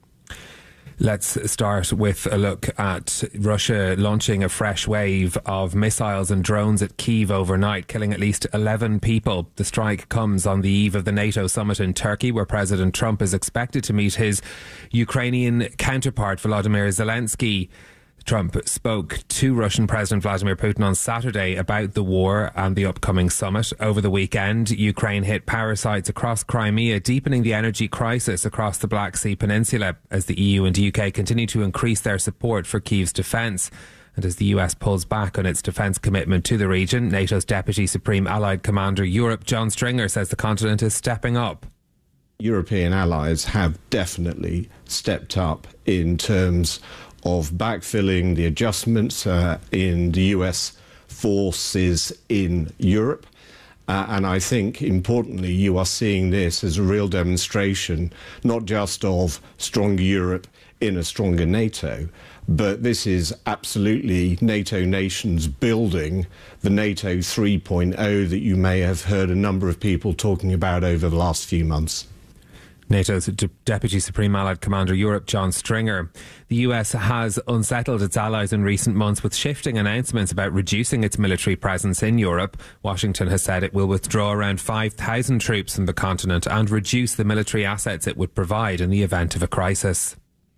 Let's start with a look at Russia launching a fresh wave of missiles and drones at Kyiv overnight, killing at least eleven people. The strike comes on the eve of the NATO summit in Turkey, where President Trump is expected to meet his Ukrainian counterpart, Volodymyr Zelensky. Trump spoke to Russian President Vladimir Putin on Saturday about the war and the upcoming summit. Over the weekend, Ukraine hit power sites across Crimea, deepening the energy crisis across the Black Sea Peninsula as the E U and U K continue to increase their support for Kyiv's defence. And as the U S pulls back on its defence commitment to the region, NATO's Deputy Supreme Allied Commander Europe, John Stringer, says the continent is stepping up. European allies have definitely stepped up in terms of backfilling the adjustments uh, in the U S forces in Europe. Uh, and I think, importantly, you are seeing this as a real demonstration, not just of stronger Europe in a stronger NATO, but this is absolutely NATO nations building the NATO three point oh that you may have heard a number of people talking about over the last few months. NATO's De- Deputy Supreme Allied Commander Europe, John Stringer. The U S has unsettled its allies in recent months with shifting announcements about reducing its military presence in Europe. Washington has said it will withdraw around five thousand troops from the continent and reduce the military assets it would provide in the event of a crisis.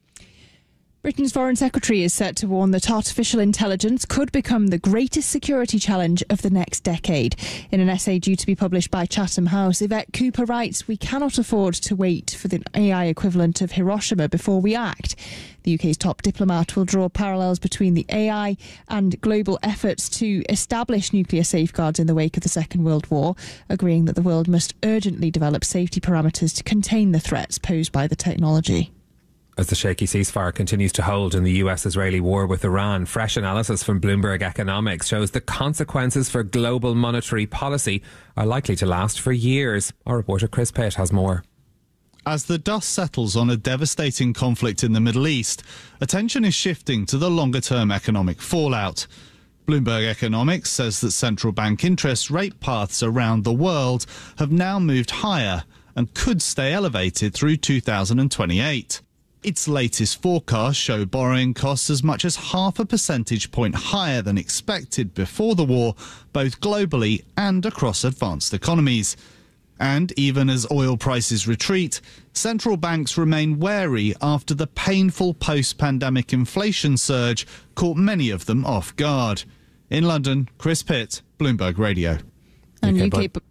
Britain's Foreign Secretary is set to warn that artificial intelligence could become the greatest security challenge of the next decade. In an essay due to be published by Chatham House, Yvette Cooper writes, "We cannot afford to wait for the A I equivalent of Hiroshima before we act." The U K's top diplomat will draw parallels between the A I and global efforts to establish nuclear safeguards in the wake of the Second World War, agreeing that the world must urgently develop safety parameters to contain the threats posed by the technology. As the shaky ceasefire continues to hold in the U S-Israeli war with Iran, fresh analysis from Bloomberg Economics shows the consequences for global monetary policy are likely to last for years. Our reporter Chris Pitt has more. As the dust settles on a devastating conflict in the Middle East, attention is shifting to the longer-term economic fallout. Bloomberg Economics says that central bank interest rate paths around the world have now moved higher and could stay elevated through two thousand twenty-eight. Its latest forecasts show borrowing costs as much as half a percentage point higher than expected before the war, both globally and across advanced economies. And even as oil prices retreat, central banks remain wary after the painful post-pandemic inflation surge caught many of them off guard. In London, Chris Pitt, Bloomberg Radio. And U K, U K, bu-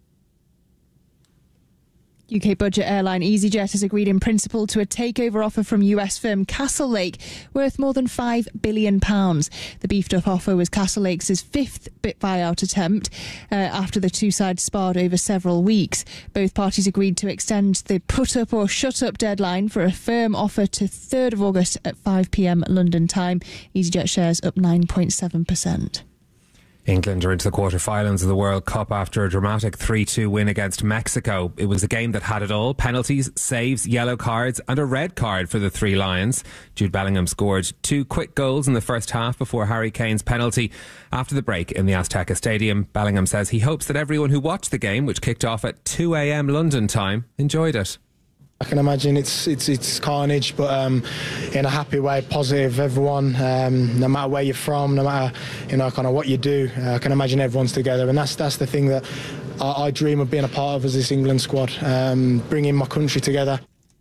U K budget airline EasyJet has agreed in principle to a takeover offer from U S firm Castlelake worth more than five billion pounds. The beefed-up offer was Castlelake's fifth bit buyout attempt uh, after the two sides sparred over several weeks. Both parties agreed to extend the put-up or shut-up deadline for a firm offer to third of August at five p m London time. EasyJet shares up nine point seven percent. England are into the quarter-finals of the World Cup after a dramatic three two win against Mexico. It was a game that had it all: penalties, saves, yellow cards and a red card for the Three Lions. Jude Bellingham scored two quick goals in the first half before Harry Kane's penalty. After the break in the Azteca Stadium, Bellingham says he hopes that everyone who watched the game, which kicked off at two a m London time, enjoyed it. I can imagine it's it's it's carnage, but um, in a happy way, positive. Everyone, um, no matter where you're from, no matter you know kind of what you do, uh, I can imagine everyone's together, and that's that's the thing that I, I dream of being a part of as this England squad, um, bringing my country together.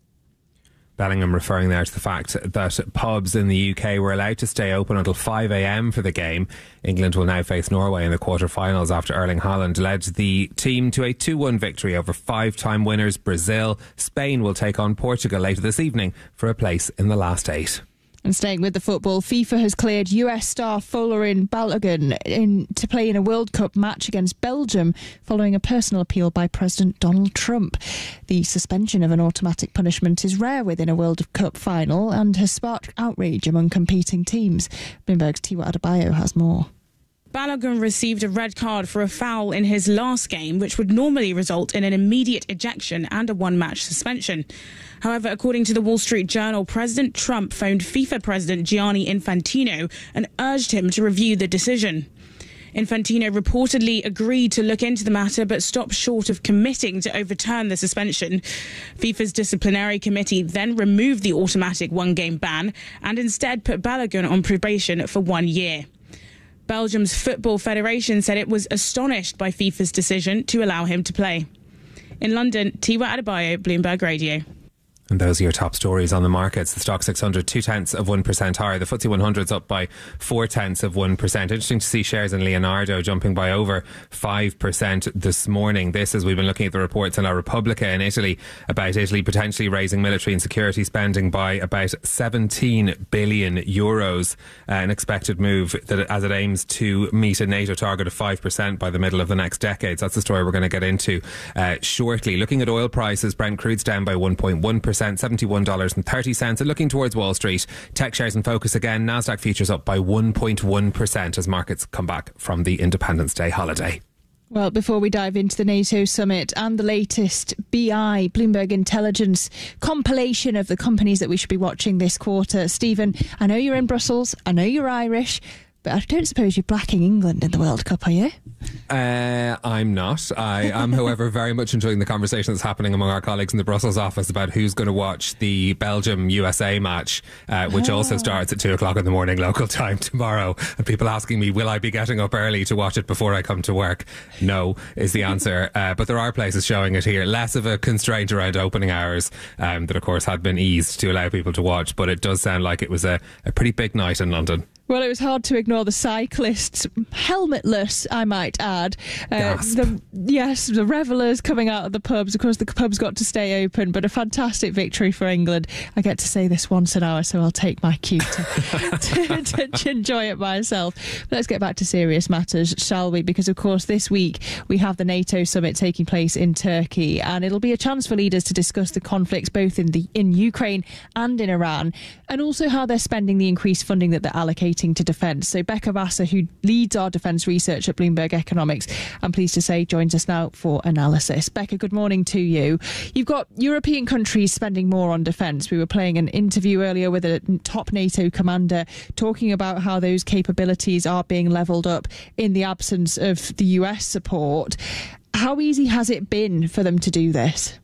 Bellingham referring there to the fact that pubs in the U K were allowed to stay open until five a m for the game. England will now face Norway in the quarter-finals after Erling Haaland led the team to a two one victory over five-time winners Brazil. Spain will take on Portugal later this evening for a place in the last eight. And staying with the football, FIFA has cleared U S star Folarin Balogun in, to play in a World Cup match against Belgium following a personal appeal by President Donald Trump. The suspension of an automatic punishment is rare within a World Cup final and has sparked outrage among competing teams. Bloomberg's Tiwa Adebayo has more. Balogun received a red card for a foul in his last game, which would normally result in an immediate ejection and a one-match suspension. However, according to the Wall Street Journal, President Trump phoned FIFA President Gianni Infantino and urged him to review the decision. Infantino reportedly agreed to look into the matter but stopped short of committing to overturn the suspension. FIFA's disciplinary committee then removed the automatic one-game ban and instead put Balogun on probation for one year. Belgium's Football Federation said it was astonished by FIFA's decision to allow him to play. In London, Tiwa Adebayo, Bloomberg Radio. And those are your top stories on the markets. The Stock six hundred, two tenths of one percent higher. The F T S E one hundred's up by four tenths of one percent. Interesting to see shares in Leonardo jumping by over five percent this morning. This as we've been looking at the reports in La Repubblica in Italy about Italy potentially raising military and security spending by about seventeen billion euros. Uh, an expected move that as it aims to meet a NATO target of five percent by the middle of the next decade. So that's the story we're going to get into uh, shortly. Looking at oil prices, Brent crude's down by one point one percent. seventy-one dollars and thirty cents. And looking towards Wall Street, tech shares in focus again. Nasdaq futures up by one point one percent as markets come back from the Independence Day holiday. Well, before we dive into the NATO summit and the latest B I, Bloomberg Intelligence compilation of the companies that we should be watching this quarter. Stephen, I know you're in Brussels, I know you're Irish, but I don't suppose you're backing England in the World Cup, are you? Uh, I'm not. I am, however, very much enjoying the conversation that's happening among our colleagues in the Brussels office about who's going to watch the Belgium-U S A match, uh, which oh. also starts at two o'clock in the morning local time tomorrow. And people asking me, will I be getting up early to watch it before I come to work? No, is the answer. Uh, but there are places showing it here. Less of a constraint around opening hours um, that, of course, had been eased to allow people to watch. But it does sound like it was a, a pretty big night in London. Well, it was hard to ignore the cyclists, helmetless, I might add. Uh, the, yes, the revellers coming out of the pubs. Of course, the pubs got to stay open, but a fantastic victory for England. I get to say this once an hour, so I'll take my cue to, to, to, to enjoy it myself. But let's get back to serious matters, shall we? Because, of course, this week we have the NATO summit taking place in Turkey, and it'll be a chance for leaders to discuss the conflicts both in the in Ukraine and in Iran, and also how they're spending the increased funding that they're allocating relating to defence. So Becca Vassar, who leads our defence research at Bloomberg Economics, I'm pleased to say joins us now for analysis. Becca, good morning to you. You've got European countries spending more on defence. We were playing an interview earlier with a top NATO commander talking about how those capabilities are being levelled up in the absence of the U S support. How easy has it been for them to do this?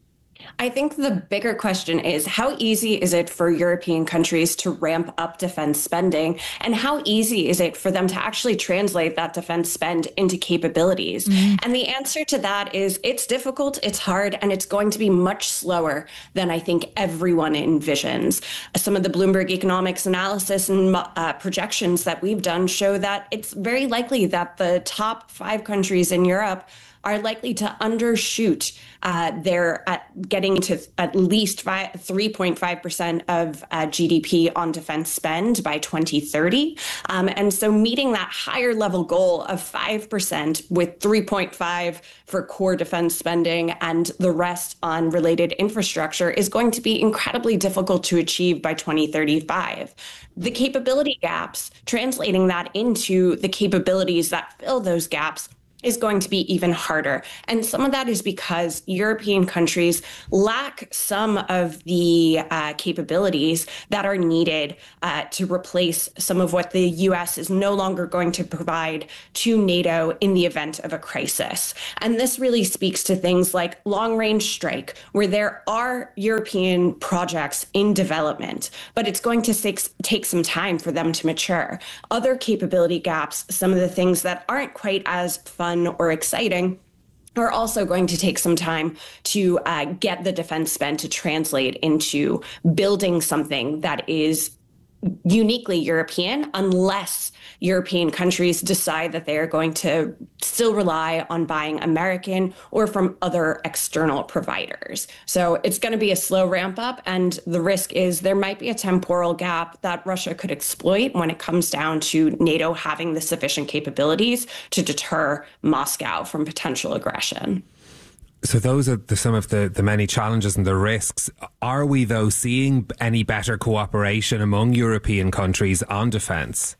I think the bigger question is, how easy is it for European countries to ramp up defense spending? And how easy is it for them to actually translate that defense spend into capabilities? Mm-hmm. And the answer to that is it's difficult, it's hard, and it's going to be much slower than I think everyone envisions. Some of the Bloomberg economics analysis and uh, projections that we've done show that it's very likely that the top five countries in Europe are likely to undershoot uh, their at getting to at least three point five percent of uh, G D P on defense spend by twenty thirty. Um, and so meeting that higher level goal of five percent with three point five for core defense spending and the rest on related infrastructure is going to be incredibly difficult to achieve by twenty thirty-five. The capability gaps, translating that into the capabilities that fill those gaps, is going to be even harder. And some of that is because European countries lack some of the uh, capabilities that are needed uh, to replace some of what the U S is no longer going to provide to NATO in the event of a crisis. And this really speaks to things like long-range strike, where there are European projects in development, but it's going to take, take some time for them to mature. Other capability gaps, some of the things that aren't quite as fun or exciting, are also going to take some time to uh, get the defense spend to translate into building something that is uniquely European, unless European countries decide that they are going to still rely on buying American or from other external providers. So it's going to be a slow ramp up, and the risk is there might be a temporal gap that Russia could exploit when it comes down to NATO having the sufficient capabilities to deter Moscow from potential aggression. So those are the, some of the, the many challenges and the risks. Are we, though, seeing any better cooperation among European countries on defence?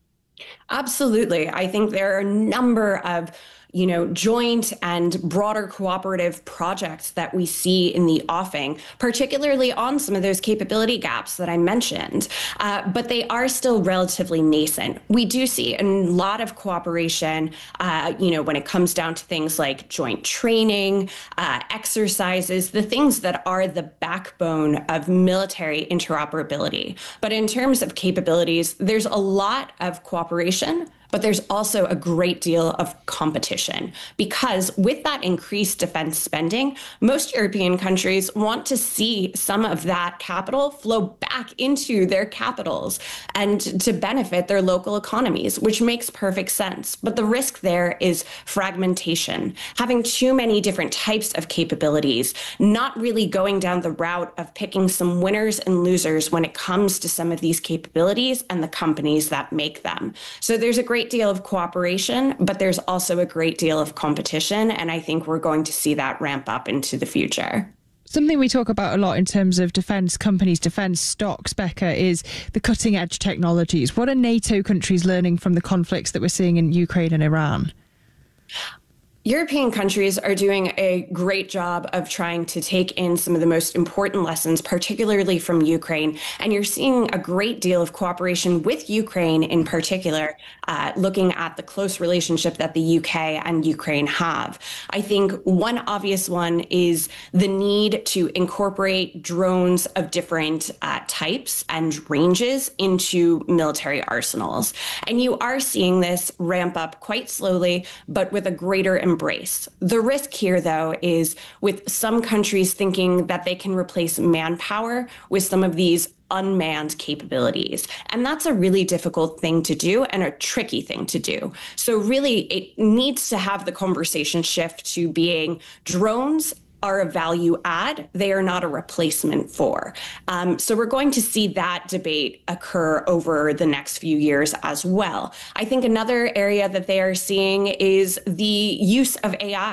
Absolutely. I think there are a number of you know, joint and broader cooperative projects that we see in the offing, particularly on some of those capability gaps that I mentioned, uh, but they are still relatively nascent. We do see a lot of cooperation, uh, you know, when it comes down to things like joint training, uh, exercises, the things that are the backbone of military interoperability. But in terms of capabilities, there's a lot of cooperation, but there's also a great deal of competition, because with that increased defense spending, most European countries want to see some of that capital flow back into their capitals and to benefit their local economies, which makes perfect sense. But the risk there is fragmentation, having too many different types of capabilities, not really going down the route of picking some winners and losers when it comes to some of these capabilities and the companies that make them. So there's a great deal of cooperation, but there's also a great deal of competition, and I think we're going to see that ramp up into the future. Something we talk about a lot in terms of defence companies, defence stocks, Becca, is the cutting edge technologies. What are NATO countries learning from the conflicts that we're seeing in Ukraine and Iran? European countries are doing a great job of trying to take in some of the most important lessons, particularly from Ukraine. And you're seeing a great deal of cooperation with Ukraine in particular, uh, looking at the close relationship that the U K and Ukraine have. I think one obvious one is the need to incorporate drones of different uh, types and ranges into military arsenals. And you are seeing this ramp up quite slowly, but with a greater embrace. The risk here, though, is with some countries thinking that they can replace manpower with some of these unmanned capabilities. And that's a really difficult thing to do and a tricky thing to do. So really, it needs to have the conversation shift to being drones are a value add. They are not a replacement for. Um, so we're going to see that debate occur over the next few years as well. I think another area that they are seeing is the use of A I.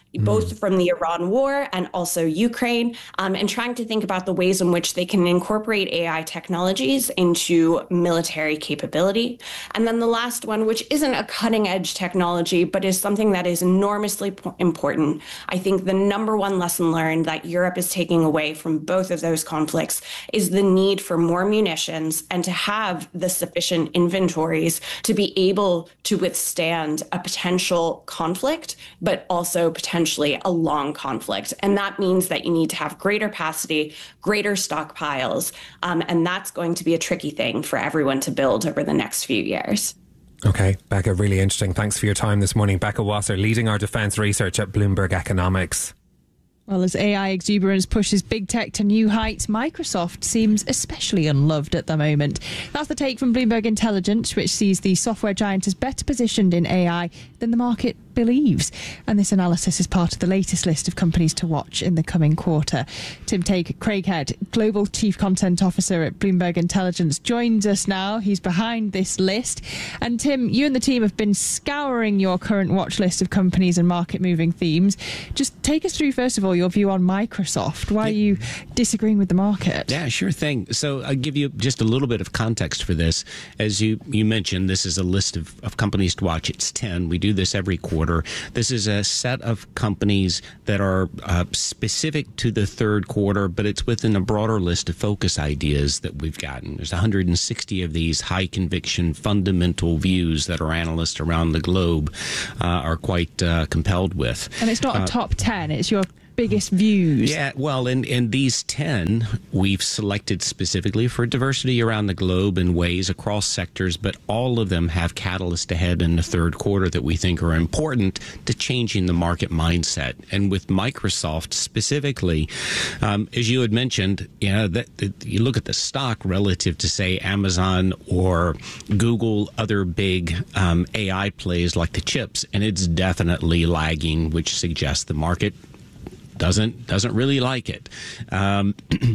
both from the Iran war and also Ukraine, um, and trying to think about the ways in which they can incorporate A I technologies into military capability. And then the last one, which isn't a cutting edge technology, but is something that is enormously p- important. I think the number one lesson learned that Europe is taking away from both of those conflicts is the need for more munitions and to have the sufficient inventories to be able to withstand a potential conflict, but also potentially a long conflict. And that means that you need to have greater capacity, greater stockpiles, um, and that's going to be a tricky thing for everyone to build over the next few years. Okay, Becca, really interesting. Thanks for your time this morning. Becca Wasser, leading our defence research at Bloomberg Economics. Well, as A I exuberance pushes big tech to new heights, Microsoft seems especially unloved at the moment. That's the take from Bloomberg Intelligence, which sees the software giant as better positioned in A I than the market believes. And this analysis is part of the latest list of companies to watch in the coming quarter. Tim Take Craighead, Global Chief Content Officer at Bloomberg Intelligence, joins us now. He's behind this list. And Tim, you and the team have been scouring your current watch list of companies and market-moving themes. Just take us through, first of all, your view on Microsoft. Why are you disagreeing with the market? Yeah, sure thing. So I'll give you just a little bit of context for this. As you, you mentioned, this is a list of, of companies to watch. It's ten. We do this every quarter. This is a set of companies that are uh, specific to the third quarter, but it's within a broader list of focus ideas that we've gotten. There's one hundred sixty of these high conviction fundamental views that our analysts around the globe uh, are quite uh, compelled with. And it's not a uh, top ten, it's your biggest views. Yeah, well, in, in these ten, we've selected specifically for diversity around the globe in ways across sectors, but all of them have catalysts ahead in the third quarter that we think are important to changing the market mindset. And with Microsoft specifically, um, as you had mentioned, you know, that, that you look at the stock relative to, say, Amazon or Google, other big um, A I plays like the chips, and it's definitely lagging, which suggests the market doesn't doesn't really like it. Um,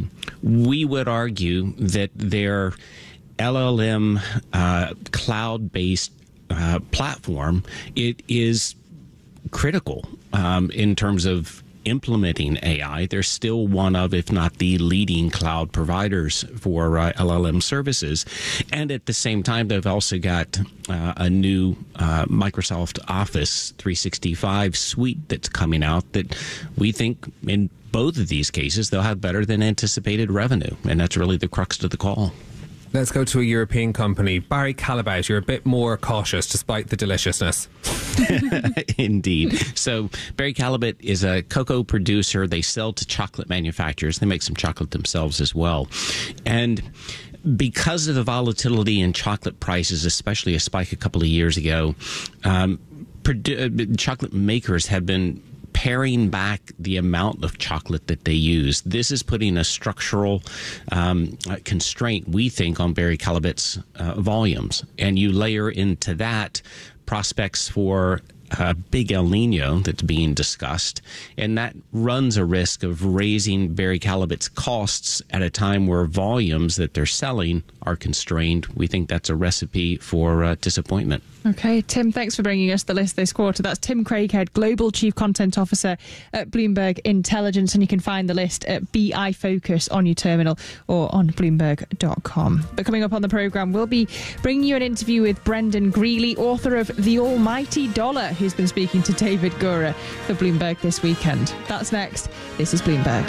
we would argue that their L L M uh, cloud-based uh, platform, it is critical um, in terms of implementing A I. They're still one of, if not the leading cloud providers for uh, L L M services. And at the same time, they've also got uh, a new uh, Microsoft Office three sixty-five suite that's coming out that we think in both of these cases, they'll have better than anticipated revenue. And that's really the crux to the call. Let's go to a European company. Barry Callebaut, you're a bit more cautious despite the deliciousness. Indeed. So Barry Callebaut is a cocoa producer. They sell to chocolate manufacturers. They make some chocolate themselves as well. And because of the volatility in chocolate prices, especially a spike a couple of years ago, um, produ- chocolate makers have been paring back the amount of chocolate that they use. This is putting a structural um, constraint, we think, on Barry Callebaut's uh, volumes. And you layer into that prospects for a big El Nino that's being discussed, and that runs a risk of raising Barry Callebaut's costs at a time where volumes that they're selling are constrained. We think that's a recipe for uh, disappointment. Okay, Tim, thanks for bringing us the list this quarter. That's Tim Craighead, Global Chief Content Officer at Bloomberg Intelligence, and you can find the list at B I Focus on your terminal or on Bloomberg dot com. But coming up on the programme, we'll be bringing you an interview with Brendan Greeley, author of The Almighty Dollar, who's been speaking to David Gura for Bloomberg this weekend. That's next. This is Bloomberg.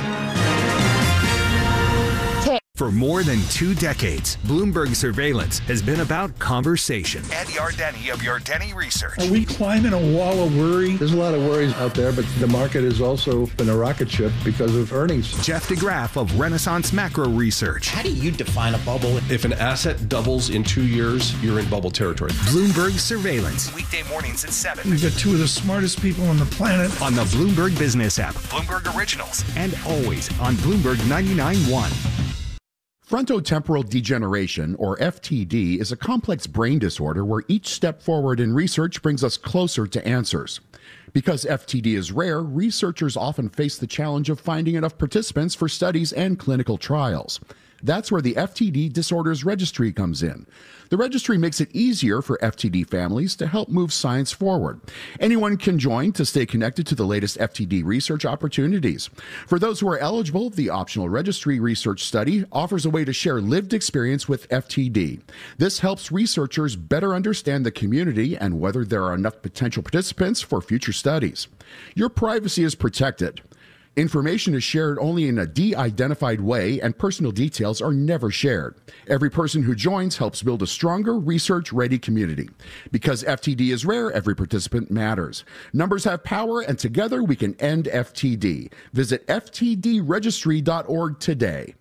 For more than two decades, Bloomberg Surveillance has been about conversation. Ed Yardeni of Yardeni Research. Are we climbing a wall of worry? There's a lot of worries out there, but the market has also been a rocket ship because of earnings. Jeff DeGraff of Renaissance Macro Research. How do you define a bubble? If an asset doubles in two years, you're in bubble territory. Bloomberg Surveillance. Weekday mornings at seven. We've got two of the smartest people on the planet. On the Bloomberg Business app. Bloomberg Originals. And always on Bloomberg ninety-nine point one. Frontotemporal degeneration, or F T D, is a complex brain disorder where each step forward in research brings us closer to answers. Because F T D is rare, researchers often face the challenge of finding enough participants for studies and clinical trials. That's where the F T D Disorders Registry comes in. The registry makes it easier for F T D families to help move science forward. Anyone can join to stay connected to the latest F T D research opportunities. For those who are eligible, the optional registry research study offers a way to share lived experience with F T D. This helps researchers better understand the community and whether there are enough potential participants for future studies. Your privacy is protected. Information is shared only in a de-identified way, and personal details are never shared. Every person who joins helps build a stronger, research-ready community. Because F T D is rare, every participant matters. Numbers have power, and together we can end F T D. Visit F T D registry dot org today.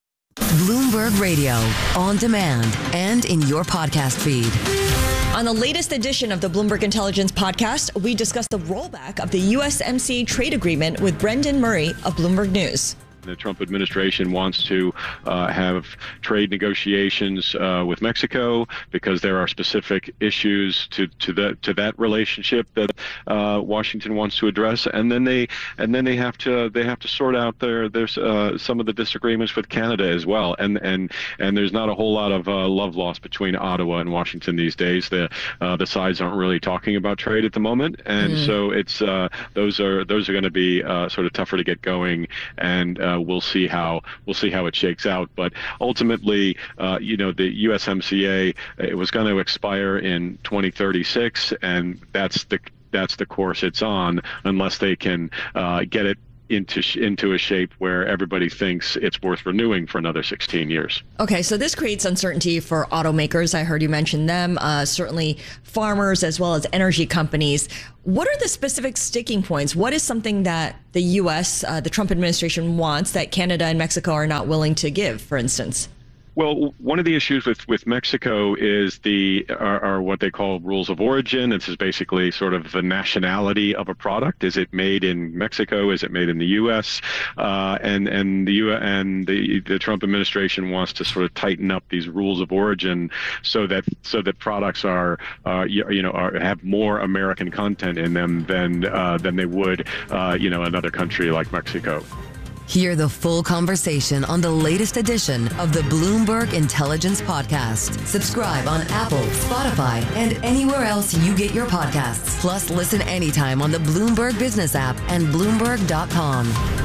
Bloomberg Radio, on demand and in your podcast feed. On the latest edition of the Bloomberg Intelligence podcast, we discuss the rollback of the U S M C A trade agreement with Brendan Murray of Bloomberg News. The Trump administration wants to uh, have trade negotiations uh, with Mexico because there are specific issues to to that to that relationship that uh, Washington wants to address, and then they and then they have to they have to sort out their there's uh, some of the disagreements with Canada as well, and and and there's not a whole lot of uh, love lost between Ottawa and Washington these days. The uh, the sides aren't really talking about trade at the moment, and mm. so it's uh, those are those are going to be uh, sort of tougher to get going, and uh, we'll see how we'll see how it shakes out. But ultimately, uh, you know, the U S M C A, it was going to expire in twenty thirty-six, and that's the that's the course it's on, unless they can uh, get it into into a shape where everybody thinks it's worth renewing for another sixteen years. Okay, so this creates uncertainty for automakers. I heard you mention them, uh, certainly farmers as well as energy companies. What are the specific sticking points? What is something that the U S, uh, the Trump administration wants that Canada and Mexico are not willing to give, for instance? Well, one of the issues with, with Mexico is the are, are what they call rules of origin. This is basically sort of the nationality of a product. Is it made in Mexico? Is it made in the U S? Uh, and and the U and the the Trump administration wants to sort of tighten up these rules of origin so that so that products are uh, you, you know are, have more American content in them than uh, than they would uh, you know another country like Mexico. Hear the full conversation on the latest edition of the Bloomberg Intelligence Podcast. Subscribe on Apple, Spotify, and anywhere else you get your podcasts. Plus, listen anytime on the Bloomberg Business app and Bloomberg dot com.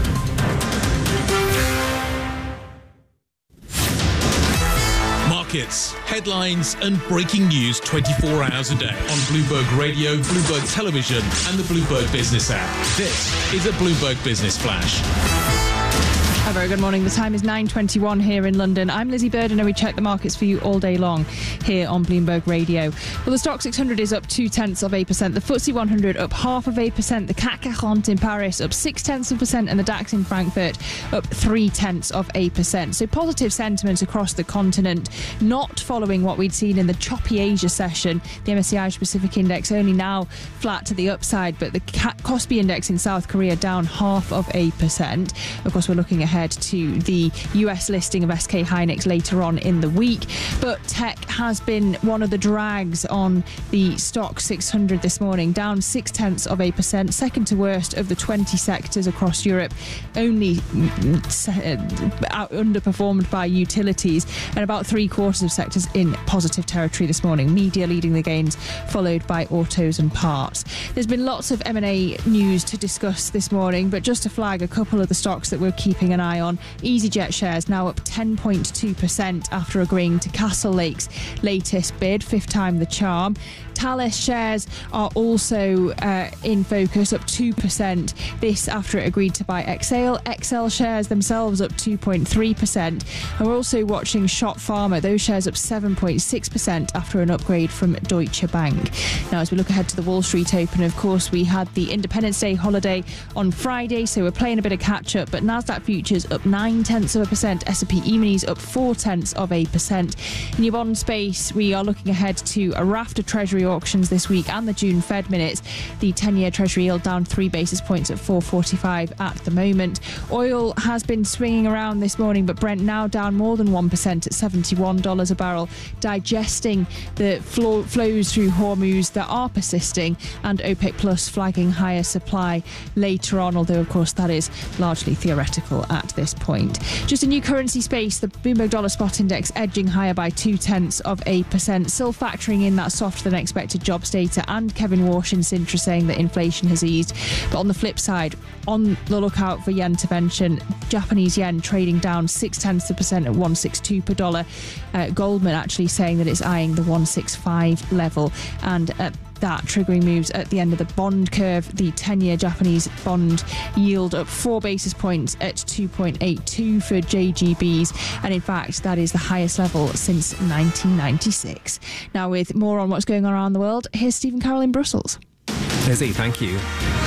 Markets, headlines, and breaking news twenty-four hours a day on Bloomberg Radio, Bloomberg Television, and the Bloomberg Business app. This is a Bloomberg Business Flash. A very good morning. The time is nine twenty-one here in London. I'm Lizzie Burden and we check the markets for you all day long here on Bloomberg Radio. Well, the Stoxx six hundred is up two tenths of a percent. The F T S E one hundred up half of a percent. The C A C quarante in Paris up six tenths of a percent, and the DAX in Frankfurt up three tenths of a percent. So positive sentiment across the continent, not following what we'd seen in the choppy Asia session. The M S C I Pacific Index only now flat to the upside, but the Kospi Index in South Korea down half of a percent. Of course, we're looking ahead to the U S listing of S K Hynix later on in the week. But tech has been one of the drags on the Stoxx six hundred this morning, down six tenths of a percent, second to worst of the twenty sectors across Europe, only underperformed by utilities, and about three quarters of sectors in positive territory this morning. Media leading the gains, followed by autos and parts. There's been lots of M and A news to discuss this morning, but just to flag a couple of the stocks that we're keeping an eye on. EasyJet shares now up ten point two percent after agreeing to Castlellake's latest bid, fifth time the charm. Thales shares are also uh, in focus, up two percent. This after it agreed to buy Exail. Exail shares themselves up two point three percent. And we're also watching Schott Pharma. Those shares up seven point six percent after an upgrade from Deutsche Bank. Now, as we look ahead to the Wall Street Open, of course, we had the Independence Day holiday on Friday, so we're playing a bit of catch-up. But Nasdaq futures up nine tenths of a percent. S and P E-minis up four tenths of a percent. In your bond space, we are looking ahead to a raft of Treasury auctions this week and the June Fed minutes. The ten-year Treasury yield down three basis points at four forty-five at the moment. Oil has been swinging around this morning, but Brent now down more than one percent at seventy-one dollars a barrel, digesting the flow, flows through Hormuz that are persisting, and OPEC Plus flagging higher supply later on, although of course that is largely theoretical at at this point. Just in new currency space, the Bloomberg Dollar Spot Index edging higher by two tenths of a percent, still factoring in that softer than expected jobs data and Kevin Warsh in Sintra saying that inflation has eased. But on the flip side, on the lookout for yen intervention, Japanese yen trading down six tenths of a percent at one sixty-two per dollar. Uh, Goldman actually saying that it's eyeing the one sixty-five level, and at that triggering moves at the end of the bond curve. The ten-year Japanese bond yield up four basis points at two point eight two for J G Bs, and in fact that is the highest level since nineteen ninety-six. Now, with more on what's going on around the world, here's Stephen Carroll in Brussels. Lizzie, thank you.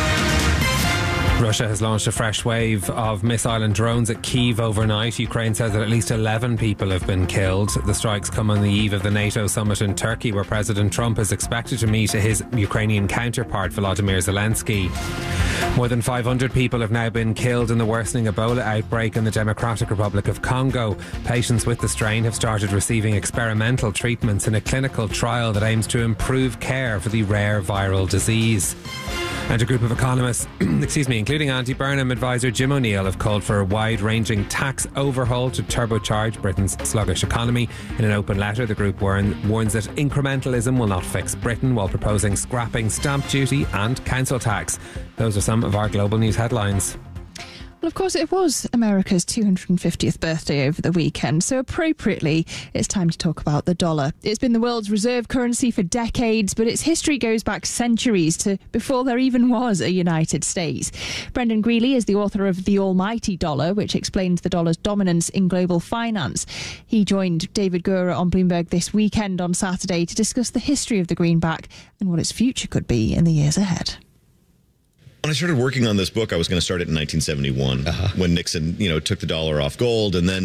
Russia has launched a fresh wave of missile and drones at Kyiv overnight. Ukraine says that at least eleven people have been killed. The strikes come on the eve of the NATO summit in Turkey, where President Trump is expected to meet his Ukrainian counterpart, Volodymyr Zelensky. More than five hundred people have now been killed in the worsening Ebola outbreak in the Democratic Republic of Congo. Patients with the strain have started receiving experimental treatments in a clinical trial that aims to improve care for the rare viral disease. And a group of economists, excuse me, including anti-Burnham advisor Jim O'Neill, have called for a wide-ranging tax overhaul to turbocharge Britain's sluggish economy. In an open letter, the group warn, warns that incrementalism will not fix Britain, while proposing scrapping stamp duty and council tax. Those are some of our global news headlines. Well, of course, it was America's two hundred fiftieth birthday over the weekend, so appropriately, it's time to talk about the dollar. It's been the world's reserve currency for decades, but its history goes back centuries to before there even was a United States. Brendan Greeley is the author of The Almighty Dollar, which explains the dollar's dominance in global finance. He joined David Gura on Bloomberg this weekend on Saturday to discuss the history of the greenback and what its future could be in the years ahead. When I started working on this book, I was going to start it in nineteen seventy-one, uh-huh. when Nixon, you know, took the dollar off gold, and then